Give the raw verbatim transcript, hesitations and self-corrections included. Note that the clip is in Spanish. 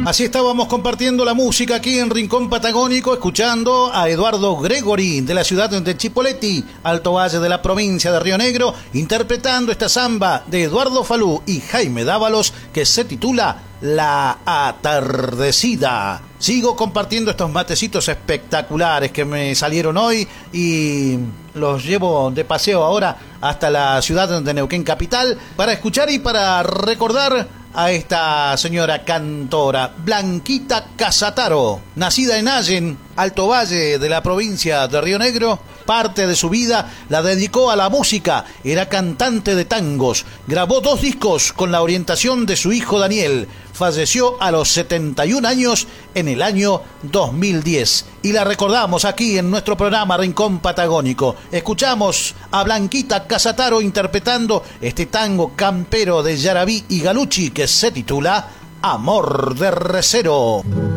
Así estábamos compartiendo la música aquí en Rincón Patagónico, escuchando a Eduardo Gregory de la ciudad de Chipoleti, Alto Valle de la provincia de Río Negro, interpretando esta samba de Eduardo Falú y Jaime Dávalos que se titula La Atardecida. Sigo compartiendo estos matecitos espectaculares que me salieron hoy y los llevo de paseo ahora hasta la ciudad de Neuquén capital para escuchar y para recordar a esta señora cantora, Blanquita Casataro, nacida en Allen, Alto Valle de la provincia de Río Negro. Parte de su vida la dedicó a la música, era cantante de tangos, grabó dos discos con la orientación de su hijo Daniel, falleció a los setenta y un años en el año dos mil diez y la recordamos aquí en nuestro programa Rincón Patagónico. Escuchamos a Blanquita Casataro interpretando este tango campero de Yarabí y Galucci que se titula Amor de Recero.